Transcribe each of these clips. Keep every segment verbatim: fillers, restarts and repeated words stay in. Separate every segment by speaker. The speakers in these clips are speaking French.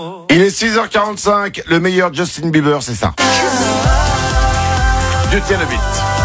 Speaker 1: Il est six heures quarante-cinq, le meilleur Justin Bieber, c'est ça. Dieu tient le beat.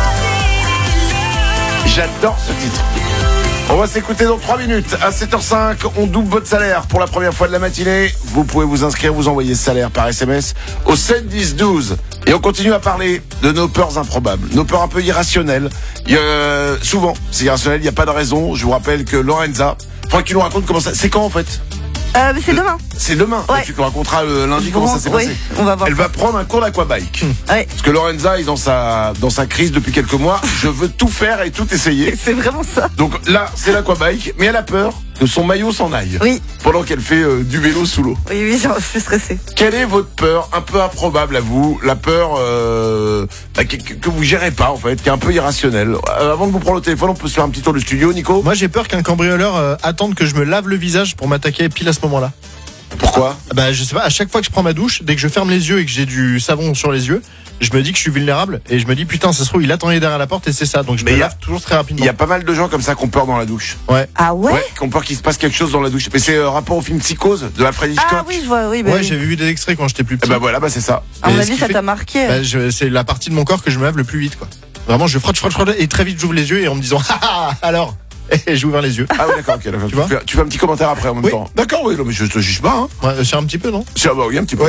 Speaker 1: J'adore ce titre. On va s'écouter dans trois minutes. À sept heures cinq, on double votre salaire pour la première fois de la matinée. Vous pouvez vous inscrire, vous envoyer ce salaire par S M S au sept dix douze. Et on continue à parler de nos peurs improbables, nos peurs un peu irrationnelles. Il y a, souvent, c'est irrationnel, il n'y a pas de raison. Je vous rappelle que Lorenza, faudrait que tu nous racontes comment ça... C'est quand en fait ?
Speaker 2: Euh, c'est demain.
Speaker 1: C'est demain.
Speaker 2: Ouais.
Speaker 1: Tu nous raconteras le lundi comment ça s'est
Speaker 2: oui,
Speaker 1: passé.
Speaker 2: on va voir.
Speaker 1: Elle va prendre un cours d'aquabike.
Speaker 2: Mmh. Ouais.
Speaker 1: Parce que Lorenza est dans sa, dans sa crise depuis quelques mois. Je veux tout faire et tout essayer.
Speaker 2: C'est vraiment ça.
Speaker 1: Donc là, c'est l'aquabike, mais elle a peur que son maillot s'en aille.
Speaker 2: Oui.
Speaker 1: Pendant qu'elle fait euh, du vélo sous l'eau.
Speaker 2: Oui, oui, je suis stressée.
Speaker 1: Quelle est votre peur un peu improbable à vous? La peur euh, bah, que, que vous gérez pas en fait, qui est un peu irrationnelle. Euh, avant de vous prendre le téléphone, on peut se faire un petit tour du studio, Nico?
Speaker 3: Moi j'ai peur qu'un cambrioleur euh, attende que je me lave le visage pour m'attaquer pile à ce moment-là.
Speaker 1: Pourquoi?
Speaker 3: Bah je sais pas, à chaque fois que je prends ma douche, dès que je ferme les yeux et que j'ai du savon sur les yeux, je me dis que je suis vulnérable et je me dis putain ça se trouve il attendait derrière la porte et c'est ça, donc je
Speaker 1: Mais
Speaker 3: me
Speaker 1: y a-
Speaker 3: lave toujours très rapidement.
Speaker 1: Il y a pas mal de gens comme ça qui ont peur dans la douche.
Speaker 3: Ouais.
Speaker 2: Ah ouais,
Speaker 1: Ouais, qui ont peur qu'il se passe quelque chose dans la douche. Mais c'est euh, rapport au film Psychose de la Freddy Hitchcock.
Speaker 2: Ah oui, je vois, oui. Bah,
Speaker 3: Ouais,
Speaker 2: oui.
Speaker 3: j'avais vu des extraits quand j'étais plus
Speaker 1: Et
Speaker 3: petit.
Speaker 1: bah voilà, bah c'est ça.
Speaker 2: À mon
Speaker 3: Et ce
Speaker 2: avis,
Speaker 3: qui
Speaker 2: ça
Speaker 3: fait-
Speaker 2: t'a marqué.
Speaker 3: Bah, je- c'est la partie de mon corps que je me lave le plus vite quoi. Vraiment je frotte, je frotte, je frotte et très vite j'ouvre les yeux et en me disant ah alors et j'ai ouvert les yeux.
Speaker 1: Ah oui, d'accord, ok, d'accord. Tu,
Speaker 3: vois
Speaker 1: fais, tu fais un petit commentaire après en même
Speaker 3: Oui.
Speaker 1: temps. D'accord, oui, non, mais je te juge pas, hein.
Speaker 3: Ouais, c'est un petit peu non?
Speaker 1: C'est ah bah oui, un petit peu.
Speaker 3: Ouais.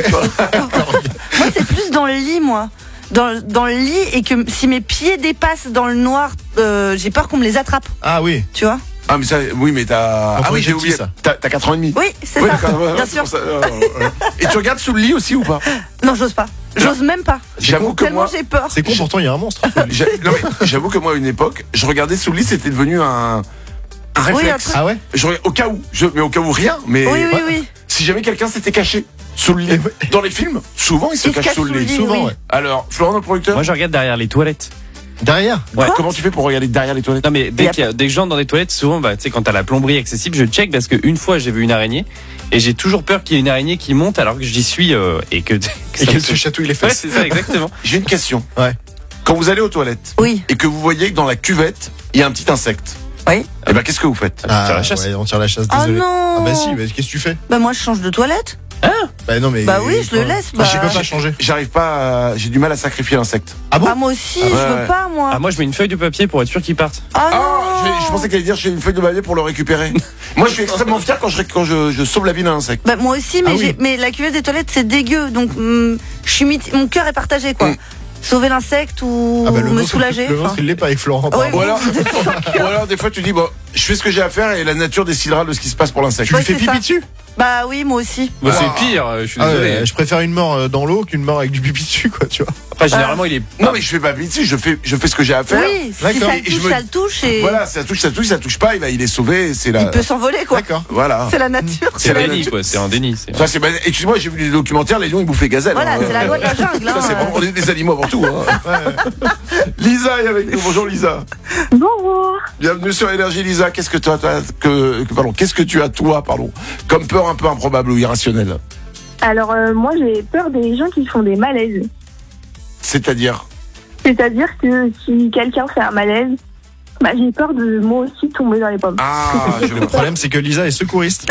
Speaker 2: Moi, c'est plus dans le lit, moi. Dans, dans le lit, et que si mes pieds dépassent dans le noir, euh, j'ai peur qu'on me les attrape.
Speaker 3: Ah oui.
Speaker 2: Tu vois?
Speaker 1: Ah mais ça, oui, mais t'as.
Speaker 3: Quand
Speaker 1: Ah
Speaker 3: on
Speaker 1: oui,
Speaker 3: est
Speaker 1: j'ai
Speaker 3: petit,
Speaker 1: oublié.
Speaker 3: ça.
Speaker 1: T'as, t'as quatre ans et demi.
Speaker 2: Oui, c'est
Speaker 1: Oui,
Speaker 2: ça.
Speaker 1: d'accord, ouais,
Speaker 2: Bien
Speaker 1: c'est
Speaker 2: sûr.
Speaker 1: pour ça, euh, ouais. Et tu regardes sous le lit aussi ou pas?
Speaker 2: Non, j'ose pas. J'ose même pas.
Speaker 1: J'avoue que
Speaker 2: Tellement
Speaker 1: moi.
Speaker 2: j'ai peur.
Speaker 3: C'est con pourtant il y a un monstre.
Speaker 1: J'ai- non, mais j'avoue que moi à une époque, je regardais sous le lit, c'était devenu un. Un
Speaker 2: Oui, un
Speaker 1: réflexe.
Speaker 2: truc.
Speaker 3: Ah ouais?
Speaker 1: Je regardais- au cas où, je, mais au cas où rien, mais
Speaker 2: Oui, oui,
Speaker 1: ouais.
Speaker 2: oui.
Speaker 1: Si jamais quelqu'un s'était caché sous le lit,
Speaker 3: Et ouais.
Speaker 1: dans les films, souvent ils se
Speaker 2: Ils se
Speaker 1: cachent
Speaker 2: cachent
Speaker 1: sous le lit.
Speaker 3: Souvent
Speaker 2: oui.
Speaker 3: ouais.
Speaker 1: Alors, Florent, notre producteur,
Speaker 4: Moi, je regarde derrière les toilettes.
Speaker 3: Derrière.
Speaker 4: Ouais.
Speaker 1: comment tu fais pour regarder derrière les toilettes?
Speaker 4: Non, mais dès,
Speaker 2: Y a
Speaker 4: qu'il y a, dès que je rentre dans des toilettes, souvent, bah, tu sais, quand t'as la plomberie accessible, je check parce qu'une fois, j'ai vu une araignée et j'ai toujours peur qu'il y ait une araignée qui monte alors que j'y suis euh, et que. que
Speaker 3: Et
Speaker 4: ça
Speaker 3: qu'elle
Speaker 4: me-
Speaker 3: se chatouille les
Speaker 4: Ouais,
Speaker 3: fesses.
Speaker 4: c'est ça, exactement.
Speaker 1: J'ai une question.
Speaker 3: Ouais.
Speaker 1: Quand vous allez aux toilettes
Speaker 2: Oui.
Speaker 1: et que vous voyez que dans la cuvette, il y a un petit insecte,
Speaker 2: Oui.
Speaker 1: eh ben qu'est-ce que vous faites?
Speaker 4: Ah, on tire la chasse.
Speaker 3: Ouais, on tire la chasse,
Speaker 2: Oh
Speaker 3: désolé.
Speaker 2: non.
Speaker 3: Ah bah si, mais qu'est-ce que tu fais?
Speaker 2: Bah, moi, je change de toilette.
Speaker 3: Bah non mais.
Speaker 2: Bah oui, je le laisse, bah.
Speaker 3: Je peux pas changer.
Speaker 1: J'arrive pas, à- j'ai du mal à sacrifier l'insecte.
Speaker 3: Ah bon?
Speaker 2: Ah, moi aussi,
Speaker 1: Ah ouais,
Speaker 2: je
Speaker 1: ouais.
Speaker 2: veux pas, moi.
Speaker 4: Ah, moi, je mets une feuille de papier pour être sûr qu'ils partent.
Speaker 2: Ah,
Speaker 1: Ah,
Speaker 2: non.
Speaker 1: je, vais- je pensais qu'elle allait dire j'ai une feuille de papier pour le récupérer. Moi, je suis extrêmement fier quand je, quand je, je sauve la vie d'un insecte.
Speaker 2: Bah, moi aussi, mais,
Speaker 3: Ah oui.
Speaker 2: j'ai- mais la cuvette des toilettes, c'est dégueu. Donc, hum, je suis mit- mon cœur est partagé, quoi.
Speaker 1: Mm.
Speaker 2: Sauver l'insecte ou
Speaker 3: Ah bah le
Speaker 2: me
Speaker 3: vôtre,
Speaker 2: soulager.
Speaker 3: Le vôtre
Speaker 2: enfin.
Speaker 3: il l'est pas avec Florent.
Speaker 2: Ouais,
Speaker 3: pardon.
Speaker 1: Ou alors,
Speaker 2: vous êtes
Speaker 1: ou alors, des fois, tu dis bon, je fais ce que j'ai à faire et la nature décidera de ce qui se passe pour l'insecte.
Speaker 3: Tu lui
Speaker 2: Ouais,
Speaker 3: fais
Speaker 2: c'est
Speaker 3: pipi
Speaker 2: ça.
Speaker 3: dessus?
Speaker 2: Bah oui, moi aussi.
Speaker 4: Bah,
Speaker 1: Ah.
Speaker 4: c'est pire, euh, je suis
Speaker 3: Ah
Speaker 4: désolé.
Speaker 3: ouais, je préfère une mort euh, dans l'eau qu'une mort avec du pipi dessus quoi, tu vois.
Speaker 4: Après, généralement, il est.
Speaker 1: Non, mais je fais pas pipi, je fais, je fais ce que j'ai à faire.
Speaker 2: Oui, si
Speaker 3: D'accord.
Speaker 2: ça
Speaker 1: Et
Speaker 2: le
Speaker 1: je
Speaker 2: touche,
Speaker 1: me-
Speaker 2: ça le touche et
Speaker 1: Voilà, ça touche, ça touche, ça touche pas, il, va, il est sauvé, c'est la.
Speaker 2: il peut s'envoler, quoi.
Speaker 3: D'accord.
Speaker 1: Voilà.
Speaker 2: C'est la nature.
Speaker 4: C'est un
Speaker 1: la
Speaker 4: déni,
Speaker 1: nature.
Speaker 4: quoi. C'est un déni. c'est-
Speaker 1: Ça, c'est, excuse-moi, j'ai vu des documentaires, les lions ils bouffaient gazelle.
Speaker 2: Voilà,
Speaker 1: hein.
Speaker 2: c'est la loi de la jungle.
Speaker 1: Ça,
Speaker 2: hein.
Speaker 1: c'est vraiment, on est des animaux avant tout. Hein. Lisa est avec nous. Bonjour Lisa.
Speaker 5: Bonjour.
Speaker 1: Bienvenue sur Énergie Lisa. Qu'est-ce que toi, toi, que, que- pardon, qu'est-ce que tu as toi, pardon, comme peur un peu improbable ou irrationnelle?
Speaker 5: Alors euh, moi j'ai peur des gens qui font des malaises.
Speaker 1: C'est-à-dire?
Speaker 5: C'est-à-dire que si quelqu'un fait un malaise, bah, j'ai peur de moi aussi tomber dans les pommes.
Speaker 1: Ah, je
Speaker 3: Le
Speaker 1: vois.
Speaker 3: problème c'est que Lisa est secouriste.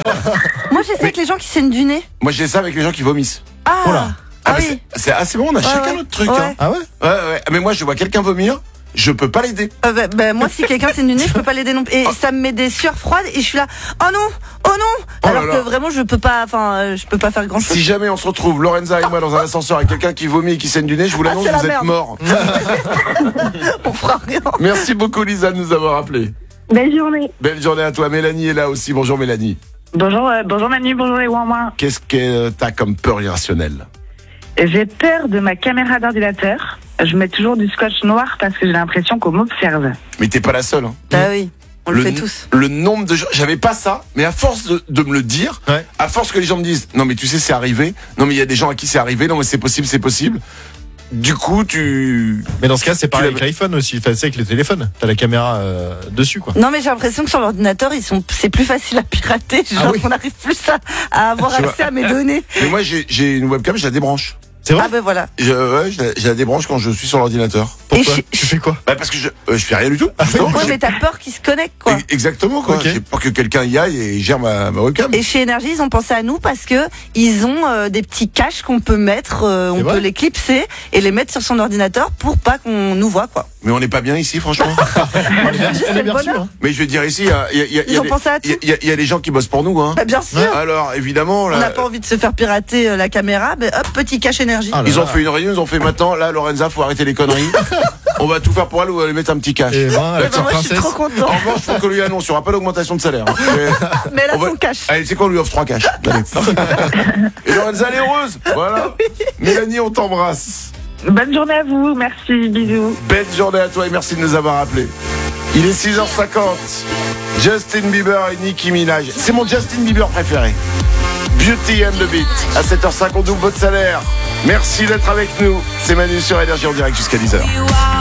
Speaker 2: Moi, j'ai ça avec les gens qui saignent du nez.
Speaker 1: Moi j'ai ça avec les gens qui vomissent.
Speaker 2: Ah,
Speaker 3: Oh là.
Speaker 1: Ah,
Speaker 2: ah
Speaker 1: mais
Speaker 2: oui.
Speaker 1: c'est, c'est assez bon, on a
Speaker 2: Ouais,
Speaker 1: chacun
Speaker 2: ouais.
Speaker 1: notre truc.
Speaker 2: Ouais.
Speaker 1: Hein.
Speaker 3: Ah ouais?
Speaker 1: Ouais, ouais. Mais moi je vois quelqu'un vomir, je peux pas l'aider.
Speaker 2: Euh, bah, bah, moi, si quelqu'un saigne du nez, je peux pas l'aider non plus. Et ça me met des sueurs froides et je suis là. Oh non, oh non.
Speaker 1: Oh
Speaker 2: Alors
Speaker 1: là
Speaker 2: que
Speaker 1: là.
Speaker 2: vraiment, je peux pas. Enfin, euh, je peux pas faire grand chose.
Speaker 1: Si jamais on se retrouve, Lorenza et moi, dans un ascenseur avec quelqu'un qui vomit et qui saigne du nez, je vous l'annonce,
Speaker 2: Ah, c'est la
Speaker 1: vous êtes
Speaker 2: merde.
Speaker 1: morts.
Speaker 2: On fera rien.
Speaker 1: Merci beaucoup Lisa de nous avoir appelés.
Speaker 5: Belle journée.
Speaker 1: Belle journée à toi. Mélanie est là aussi. Bonjour Mélanie.
Speaker 6: Bonjour, euh, bonjour Manu, bonjour les ouin
Speaker 1: Qu'est-ce que t'as comme peur irrationnelle?
Speaker 6: J'ai peur de ma caméra d'ordinateur. Je mets toujours du scotch noir parce que j'ai l'impression qu'on m'observe.
Speaker 1: Mais t'es pas la seule. Hein.
Speaker 2: Ah oui, on le, fait tous.
Speaker 1: Le nombre de gens, j'avais pas ça, mais à force de, de me le dire,
Speaker 3: Ouais.
Speaker 1: à force que les gens me disent, non mais tu sais c'est arrivé, non mais il y a des gens à qui c'est arrivé, non mais c'est possible, c'est possible. Du coup tu...
Speaker 3: Mais dans ce cas c'est pareil
Speaker 1: Tu
Speaker 3: avec l'iPhone aussi, enfin c'est avec les téléphones. T'as la caméra euh, dessus quoi.
Speaker 2: Non, mais j'ai l'impression que sur l'ordinateur, ils sont, c'est plus facile à pirater. Genre,
Speaker 3: Ah oui.
Speaker 2: on n'arrive plus à, à avoir
Speaker 1: Je
Speaker 2: accès à mes données.
Speaker 1: Mais moi j'ai, j'ai une webcam, je la débranche.
Speaker 3: C'est vrai?
Speaker 2: Ah ben voilà.
Speaker 1: Je, ouais, je, la, je la débranche quand je suis sur l'ordinateur.
Speaker 3: Pourquoi?
Speaker 2: Et je-
Speaker 3: Tu fais quoi?
Speaker 1: Bah parce que je, euh, je fais rien du tout. justement.
Speaker 2: Ouais,
Speaker 1: J'ai-
Speaker 2: mais t'as peur qu'ils se connectent, quoi.
Speaker 1: E- Exactement quoi.
Speaker 3: Ok.
Speaker 1: J'ai peur que quelqu'un y aille et gère ma, ma webcam.
Speaker 2: Et chez Énergie, ils ont pensé à nous parce que ils ont euh, des petits caches qu'on peut mettre, euh, on
Speaker 3: C'est
Speaker 2: peut
Speaker 3: vrai
Speaker 2: les clipser et les mettre sur son ordinateur pour pas qu'on nous voit, quoi.
Speaker 1: Mais on n'est pas bien ici franchement.
Speaker 3: Elle est bien,
Speaker 2: Juste,
Speaker 3: elle
Speaker 2: c'est
Speaker 3: est bien
Speaker 2: le
Speaker 3: reçue,
Speaker 2: bonheur.
Speaker 3: hein.
Speaker 1: Mais je vais te dire ici, il y a, il y a- il y a- il y
Speaker 2: Ils
Speaker 1: a
Speaker 2: ont
Speaker 1: des-
Speaker 2: pensé à
Speaker 1: il y a-
Speaker 2: tout.
Speaker 1: il y, a- il y a des gens qui bossent pour nous. Hein.
Speaker 2: Bah, bien sûr.
Speaker 1: Alors évidemment,
Speaker 2: On
Speaker 1: là,
Speaker 2: n'a pas envie de se faire pirater euh, la caméra, mais hop, petit cache Énergie.
Speaker 3: Ah là
Speaker 1: ils ont
Speaker 3: là.
Speaker 1: fait une réunion, ils ont fait maintenant, là Lorenza, faut arrêter les conneries. On va tout faire pour elle ou aller mettre un petit cash.
Speaker 3: Et ben, la
Speaker 2: Eh ben,
Speaker 3: petite
Speaker 2: moi, je suis
Speaker 3: princesse.
Speaker 2: trop content.
Speaker 1: En revanche, faut qu'on lui annonce, il n'y aura pas d'augmentation de salaire. hein. Mais-
Speaker 2: Mais elle a
Speaker 1: on va-
Speaker 2: son cache.
Speaker 1: Allez, c'est quoi, on lui offre trois cash. Allez. Et Lorenza, elle est heureuse. Voilà. Mélanie, on t'embrasse.
Speaker 6: Bonne journée à vous, merci, bisous.
Speaker 1: Belle journée à toi et merci de nous avoir appelés. Il est six heures cinquante. Justin Bieber et Nicki Minaj. C'est mon Justin Bieber préféré. Beauty and the Beat. À sept heures cinq, on double votre salaire. Merci d'être avec nous. C'est Manu sur Énergie en direct jusqu'à dix heures.